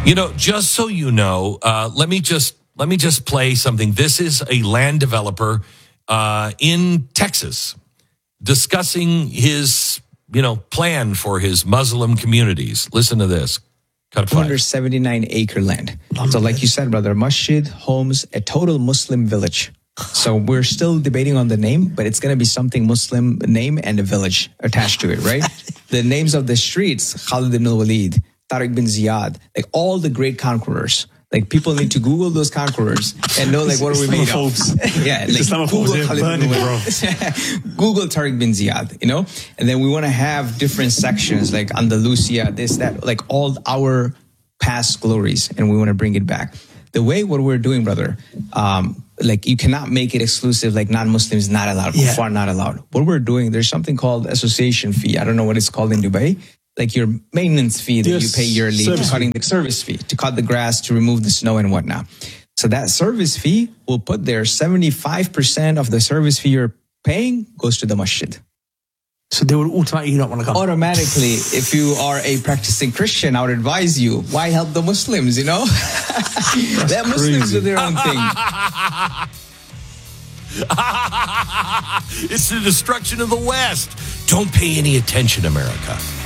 Just so you know, let me just play something. This is a land developer in Texas discussing his, plan for his Muslim communities. Listen to this. Cut it 279-acre land. So like you said, brother, masjid, homes, a total Muslim village. So we're still debating on the name, but it's going to be something Muslim name and a village attached to it, right? The names of the streets, Khalid ibn al-Walid, Tariq bin Ziyad, like all the great conquerors. Like people need to Google those conquerors and know like what are we made of. Yeah, like Google Khalid bin Walid. Google Tariq bin Ziyad, And then we want to have different sections like Andalusia, this, that, like all our past glories, and we want to bring it back. The way what we're doing, brother, like you cannot make it exclusive, like non-Muslims not allowed, kuffar not allowed. What we're doing, there's something called association fee. I don't know what it's called in Dubai. Like your maintenance fee that you pay yearly, cutting the service fee, to cut the grass, to remove the snow and whatnot. So that service fee will put there 75% of the service fee you're paying goes to the masjid. So they would automatically not want to come. Automatically, if you are a practicing Christian, I would advise you, why help the Muslims, Let Muslims do their own thing. It's the destruction of the West. Don't pay any attention, America.